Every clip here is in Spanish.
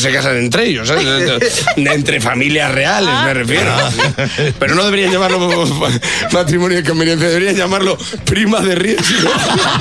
se casan entre ellos, ¿sabes? Entre familias reales, me refiero. Pero no deberían llamarlo matrimonio de conveniencia, deberían llamarlo prima de riesgo.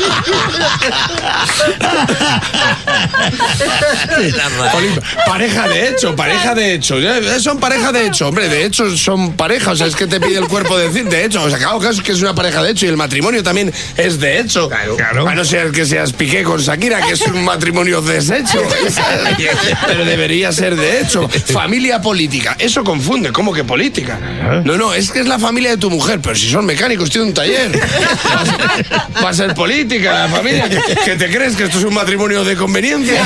Pareja de hecho. Son pareja de hecho, hombre, de hecho son pareja, o sea, es que te pide el cuerpo decir de hecho, o sea, claro que es una pareja de hecho y el matrimonio también es de hecho. Claro. A no ser que seas Piqué con Shakira, que es un matrimonio deshecho. Pero debería ser de hecho. Familia política, eso confunde, ¿cómo que política? No, es que es la familia de tu mujer, pero si son mecánicos, tiene un taller. Va a ser política la familia. ¿Qué te crees? ¿Que esto es un matrimonio de conveniencia?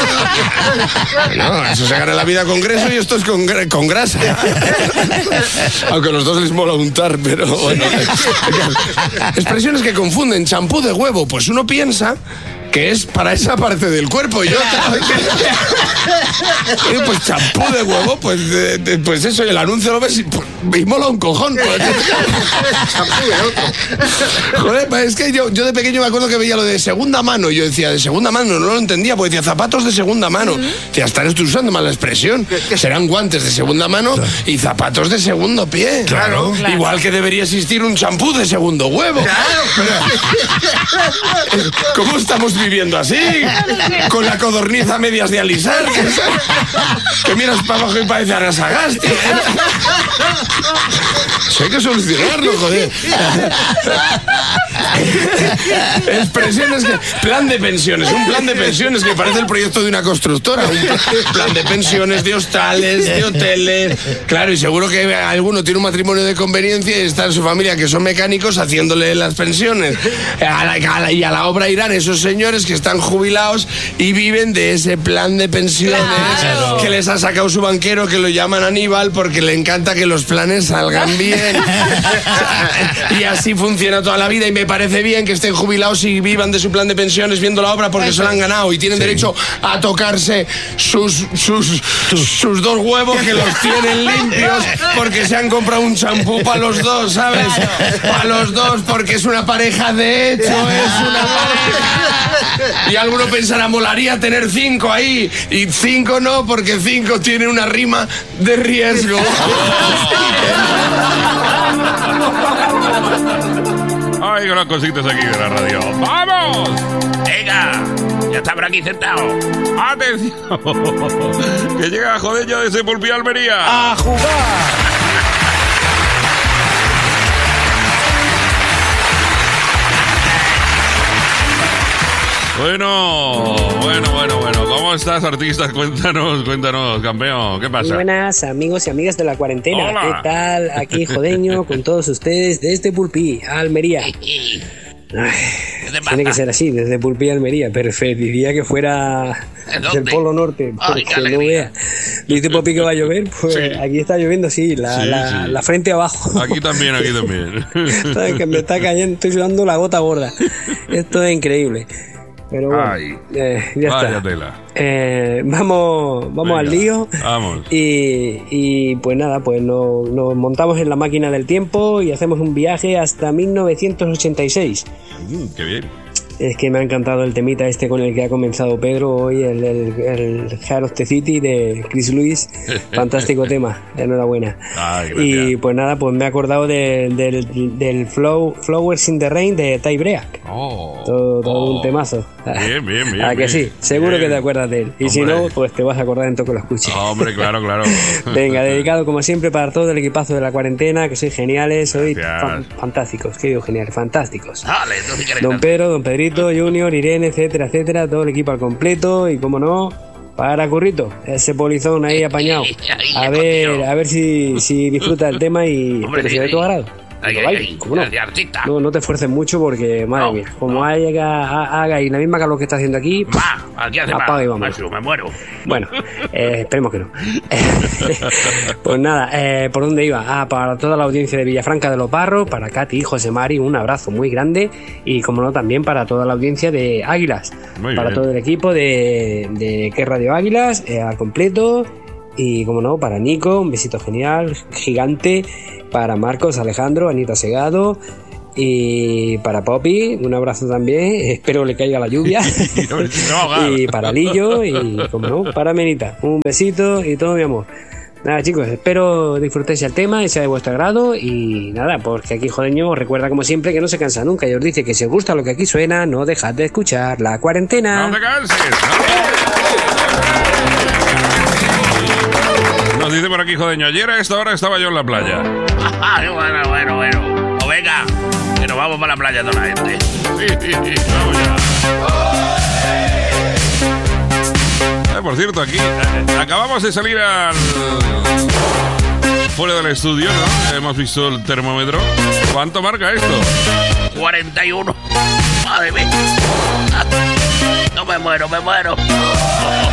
No, eso se gana la vida con greso y esto es con grasa. Aunque a los dos les mola untar, pero bueno. Expresiones que confunden. Champú de huevo, pues uno piensa que es para esa parte del cuerpo y otra. Pues champú de huevo, pues eso, y el anuncio lo ves y mola un cojón. Pues. Champú de otro. Joder, es que yo de pequeño me acuerdo que veía lo de segunda mano y yo decía, de segunda mano, no lo entendía, porque decía zapatos de segunda mano. Decía, están usando mal la expresión. Serán guantes de segunda mano y zapatos de segundo pie. Claro. Igual que debería existir un champú de segundo huevo. Claro. ¿Cómo estamos viviendo así? Con la codorniz a medias de alisar, que miras para abajo y parece Arasagasti. Hay que solucionarlo, joder. Expresiones que... Plan de pensiones, un plan de pensiones que parece el proyecto de una constructora. Un plan de pensiones, de hostales, de hoteles. Claro, y seguro que alguno tiene un matrimonio de conveniencia y está en su familia que son mecánicos haciéndole las pensiones. Y a la obra irán esos señores que están jubilados y viven de ese plan de pensiones que les ha sacado su banquero, que lo llaman Aníbal porque le encanta que los planes salgan bien. Y así funciona toda la vida y me parece bien que estén jubilados y vivan de su plan de pensiones viendo la obra porque se lo han ganado y tienen derecho a tocarse sus dos huevos que los tienen limpios porque se han comprado un champú para los dos, ¿sabes? Para los dos porque es una pareja de hecho, es una pareja. Y alguno pensará, molaría tener 5 ahí y 5 no porque 5 tiene una rima de riesgo. Ay, con las cositas aquí de la radio. ¡Vamos! ¡Venga! Ya está por aquí sentado. ¡Atención! Que llega Jodeño de Sepulpi, Almería. ¡A jugar! Bueno. ¿Cómo estás, artista? Cuéntanos, campeón. ¿Qué pasa? Muy buenas, amigos y amigas de la cuarentena. Hola. ¿Qué tal? Aquí Jodeño con todos ustedes desde Pulpí, Almería. Ay, tiene que ser así, desde Pulpí, Almería. Preferiría que fuera del Polo Norte, porque no vea. Dice Popi que va a llover, pues sí. Aquí está lloviendo, sí, la frente abajo. Aquí también. Sabes que me está cayendo, estoy sudando la gota gorda. Esto es increíble. Pero bueno, ya está. Tela. Vamos Venga, al lío. Vamos. Y pues nada, pues nos montamos en la máquina del tiempo y hacemos un viaje hasta 1986. Qué bien. Es que me ha encantado el temita este con el que ha comenzado Pedro hoy, el Heart of the City de Chris Lewis. Fantástico tema, enhorabuena. Ay, y pues nada, pues me he acordado del Flowers in the Rain de Ty Break. Todo un temazo. Bien. ¿A que sí? Seguro bien. que te acuerdas de él. Y si no, pues te vas a acordar en todo que lo escuches. Hombre, claro. Venga, dedicado como siempre para todo el equipazo de la cuarentena, que sois geniales, sois fantásticos, que digo geniales, fantásticos. Dale, no te Don Pedro, don Pedrito, Junior, Irene, etcétera, todo el equipo al completo y como no, para Currito, ese polizón ahí apañado. A ver si disfruta del tema y espero que sea de tu agrado. ¿Cómo no? No te esfuerces mucho porque, madre mía, como haga y la misma calor que está haciendo aquí, aquí hace apaga y vamos. Macho, me muero. Bueno, esperemos que no. Pues nada, ¿por dónde iba? Para toda la audiencia de Villafranca de los Barros, para Katy y José Mari, un abrazo muy grande y, como no, también para toda la audiencia de Águilas, para todo el equipo de Que Radio Águilas, al completo. Y como no, para Nico, un besito genial, gigante. Para Marcos, Alejandro, Anita Segado Y para Poppy, un abrazo también. Espero le caiga la lluvia. Y para Lillo y, como no, para Menita. Un besito y todo mi amor. Nada, chicos, espero disfrutéis el tema y sea de vuestro agrado. Y nada, porque aquí Jodeño os recuerda como siempre que no se cansa nunca y os dice que si os gusta lo que aquí suena, no dejad de escuchar La Cuarentena. ¡No te canses! Nos dice por aquí Jodeño, ayer a esta hora estaba yo en la playa. Bueno. O venga, que nos vamos para la playa toda la gente. Sí, vamos ya. Por cierto, aquí acabamos de salir fuera del estudio, ¿no? Hemos visto el termómetro. ¿Cuánto marca esto? 41. Madre mía. No me muero.